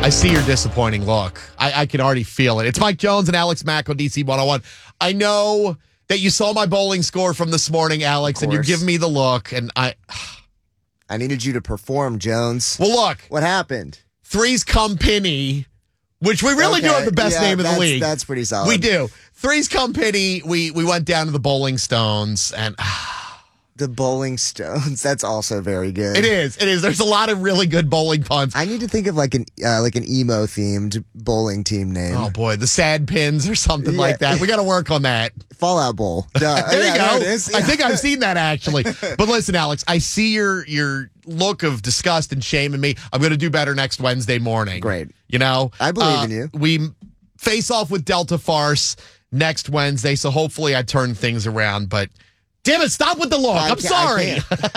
I see your disappointing look. I can already feel it. It's Mike Jones and Alex Mack on DC 101. I know that you saw my bowling score from this morning, Alex, and you're giving me the look, and I needed you to perform, Jones. Well, look. What happened? Three's Come Penny, which we really do have the best name in the league. That's pretty solid. We do. Three's Come Penny, we went down to the Bowling Stones, and the Bowling Stones. That's also very good. It is. There's a lot of really good bowling puns. I need to think of like an emo themed bowling team name. Oh boy, the Sad Pins or something like that. We got to work on that. Fallout Bowl. There you go. There it is. I think I've seen that actually. But listen, Alex, I see your look of disgust and shame in me. I'm going to do better next Wednesday morning. Great. You know, I believe in you. We face off with Delta Farce next Wednesday, so hopefully I turn things around. But damn it, stop with the look. I'm sorry.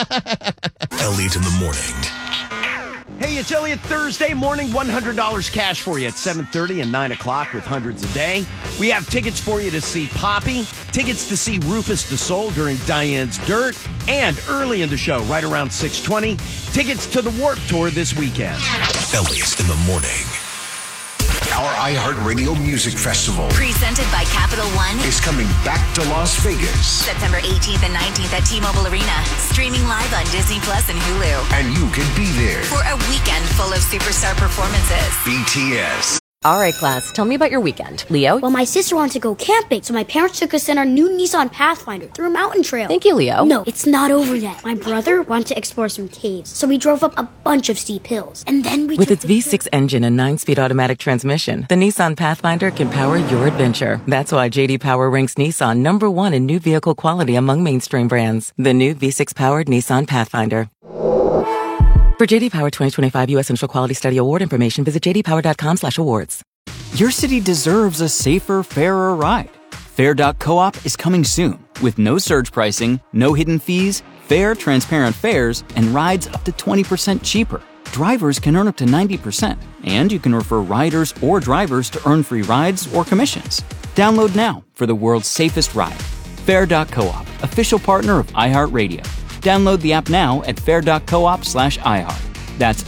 Elliot in the morning. Hey, it's Elliot. Thursday morning, $100 cash for you at 7:30 and 9 o'clock with hundreds a day. We have tickets for you to see Poppy, tickets to see Rufus the Soul during Diane's Dirt, and early in the show, right around 6:20, tickets to the Warped Tour this weekend. Elliot in the morning. Our iHeartRadio Music Festival presented by Capital One is coming back to Las Vegas. September 18th and 19th at T-Mobile Arena. Streaming live on Disney Plus and Hulu. And you can be there for a weekend full of superstar performances. BTS. All right, class, tell me about your weekend. Leo? Well, my sister wanted to go camping, so my parents took us in our new Nissan Pathfinder through a mountain trail. Thank you, Leo. No, it's not over yet. My brother wanted to explore some caves, so we drove up a bunch of steep hills. And then With its V6 engine and 9-speed automatic transmission, the Nissan Pathfinder can power your adventure. That's why J.D. Power ranks Nissan #1 in new vehicle quality among mainstream brands. The new V6-powered Nissan Pathfinder. For J.D. Power 2025 U.S. Central Quality Study Award information, visit jdpower.com/awards. Your city deserves a safer, fairer ride. Fair.coop is coming soon with no surge pricing, no hidden fees, fair, transparent fares, and rides up to 20% cheaper. Drivers can earn up to 90%, and you can refer riders or drivers to earn free rides or commissions. Download now for the world's safest ride. Fair.coop, official partner of iHeartRadio. Download the app now at fair.coop/iHeart. That's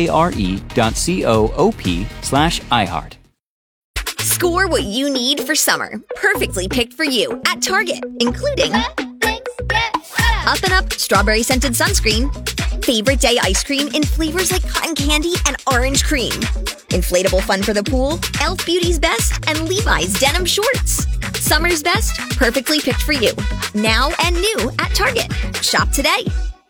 FARE.coop/iHeart. Score what you need for summer. Perfectly picked for you at Target, including Up and Up Strawberry Scented Sunscreen, Favorite Day Ice Cream in flavors like cotton candy and orange cream, inflatable fun for the pool, Elf Beauty's Best, and Levi's Denim Shorts. Summer's best, perfectly picked for you. Now and new at Target. Shop today.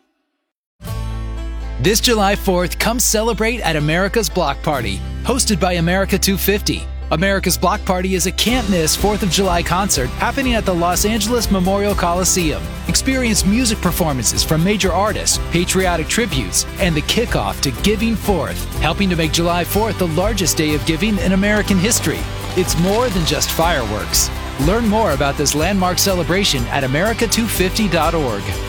This July 4th, come celebrate at America's Block Party, hosted by America 250. America's Block Party is a can't-miss 4th of July concert happening at the Los Angeles Memorial Coliseum. Experience music performances from major artists, patriotic tributes, and the kickoff to Giving Forth, helping to make July 4th the largest day of giving in American history. It's more than just fireworks. Learn more about this landmark celebration at america250.org.